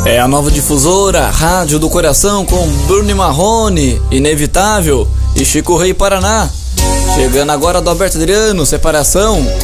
É a nova difusora, Rádio do Coração, com Bruno Marrone, Inevitável e Chico Rei Paraná. Chegando agora do Alberto Adriano, Separação.